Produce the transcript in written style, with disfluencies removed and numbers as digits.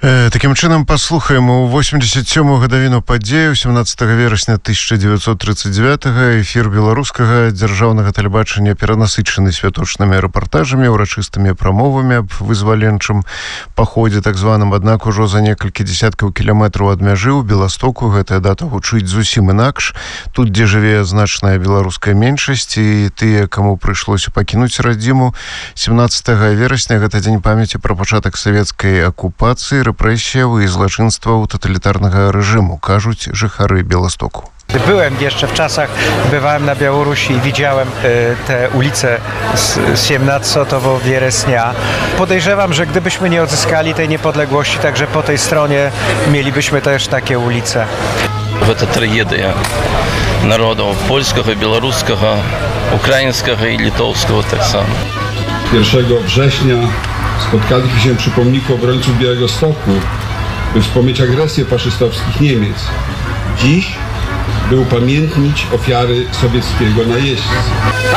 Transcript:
Таким чынам паслухаем у 87-ю гадавіну падзею 17 верасня 1939 эфір беларускага дзяржаўнага тэлебачання перанасычаны святочнымі рэпартажамі, урачыстымі прамовамі аб вызваленчым паходзе так званым, аднак ужо за некалькі дзесяткаў кіламетраў ад мяжы ў Беластоку гэтая дата гучыць зусім інакш. Тут, дзе жыве значная беларуская меншасць і тыя, каму прыйшлося пакінуць радзіму, 17 верасня гэта дзень памяці пра пачатак савецкай акупацыі, рэпрэсіяў і злачынстваў тоталітарнага рэжыму, кажуць жыхары Białostoku. Byłem jeszcze w czasach, bywałem na Białorusi i widziałem te ulice z 17 września. Podejrzewam, że gdybyśmy nie odzyskali tej niepodległości, także po tej stronie mielibyśmy też takie ulice. Гэта трагедыя народаў польскага, беларускага, украінскага і літоўскага таксама. 1 września spotkaliśmy się przy pomniku obrońców Białegostoku, by wspomnieć agresję faszystowskich Niemiec. Dziś by upamiętnić ofiary sowieckiego najeźdźcy.